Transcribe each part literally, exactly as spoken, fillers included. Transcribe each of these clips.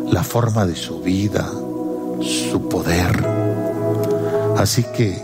la forma de su vida, su poder. Así que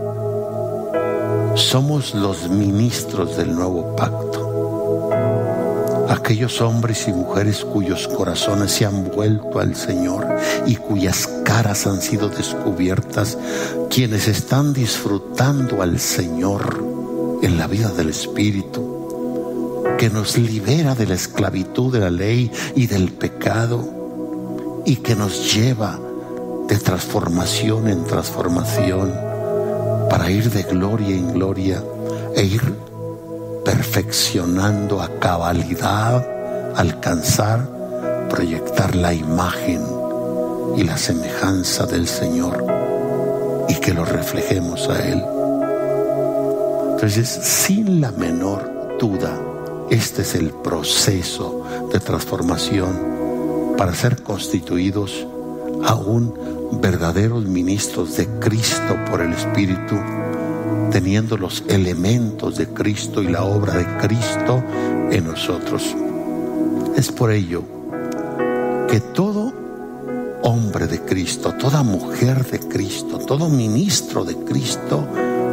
somos los ministros del nuevo pacto, aquellos hombres y mujeres cuyos corazones se han vuelto al Señor y cuyas caras han sido descubiertas, quienes están disfrutando al Señor en la vida del Espíritu, que nos libera de la esclavitud de la ley y del pecado, y que nos lleva de transformación en transformación para ir de gloria en gloria e ir perfeccionando a cabalidad, alcanzar, proyectar la imagen y la semejanza del Señor y que lo reflejemos a Él. Entonces, sin la menor duda, este es el proceso de transformación para ser constituidos aún verdaderos ministros de Cristo por el Espíritu, teniendo los elementos de Cristo y la obra de Cristo en nosotros. Es por ello que todo hombre de Cristo, toda mujer de Cristo, todo ministro de Cristo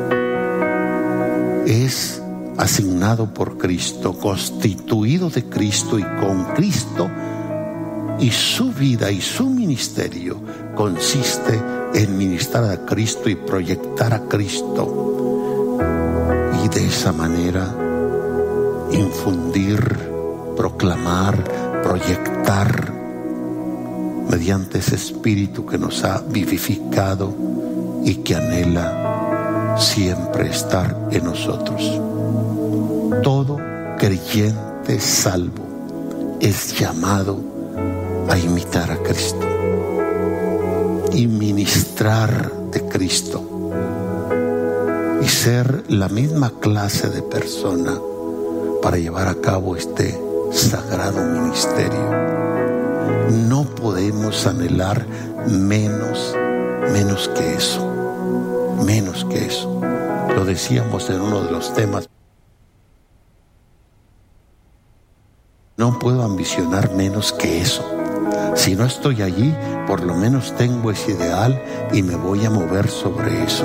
es asignado por Cristo, constituido de Cristo y con Cristo, y su vida y su ministerio consiste en ministrar a Cristo y proyectar a Cristo, y de esa manera infundir, proclamar, proyectar mediante ese Espíritu que nos ha vivificado y que anhela siempre estar en nosotros. Todo creyente salvo es llamado a imitar a Cristo y ministrar de Cristo y ser la misma clase de persona para llevar a cabo este sagrado ministerio. No podemos anhelar menos, menos que eso, menos que eso. Lo decíamos en uno de los temas. No puedo ambicionar menos que eso. Si no estoy allí, por lo menos tengo ese ideal y me voy a mover sobre eso.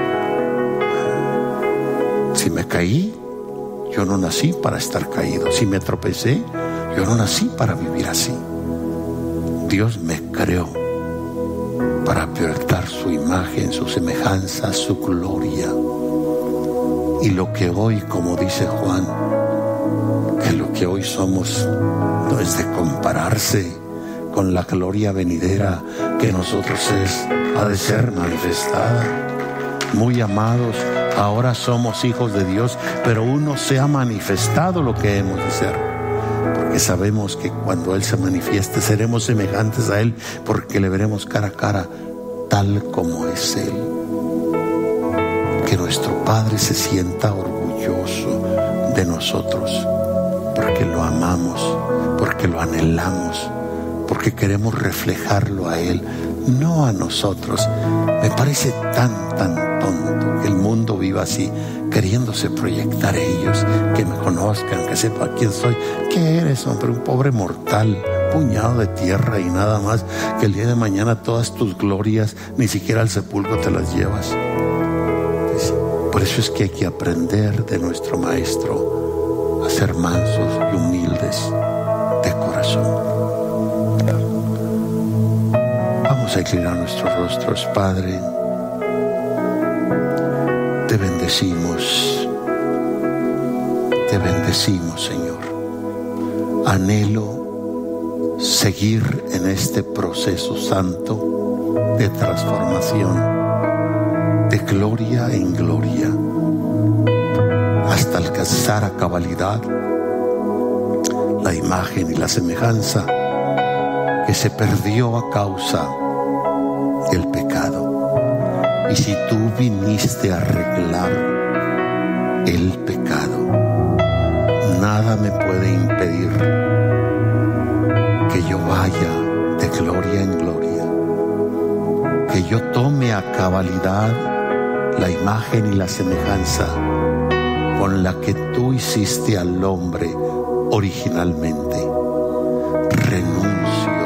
Si me caí, yo no nací para estar caído. Si me tropecé, yo no nací para vivir así. Dios me creó para proyectar su imagen, su semejanza, su gloria. Y lo que hoy, como dice Juan, que lo que hoy somos no es de compararse con la gloria venidera que en nosotros es, ha de ser manifestada. Muy amados, ahora somos hijos de Dios, pero aún no se ha manifestado lo que hemos de ser, porque sabemos que cuando Él se manifieste seremos semejantes a Él, porque le veremos cara a cara tal como es Él. Que nuestro Padre se sienta orgulloso de nosotros, porque lo amamos, porque lo anhelamos, porque queremos reflejarlo a Él, no a nosotros. Me parece tan, tan tonto que el mundo viva así, queriéndose proyectar a ellos, que me conozcan, que sepa quién soy. ¿Qué eres, hombre? Un pobre mortal, puñado de tierra y nada más, que el día de mañana todas tus glorias ni siquiera al sepulcro te las llevas. Por eso es que hay que aprender de nuestro Maestro a ser mansos y humildes de corazón. Vamos a inclinar nuestros rostros. Padre, te bendecimos, te bendecimos, Señor. Anhelo seguir en este proceso santo de transformación, de gloria en gloria, hasta alcanzar a cabalidad la imagen y la semejanza que se perdió a causa del pecado. Y si tú viniste a arreglar el pecado, nada me puede impedir que yo vaya de gloria en gloria, que yo tome a cabalidad la imagen y la semejanza con la que tú hiciste al hombre originalmente. Renuncia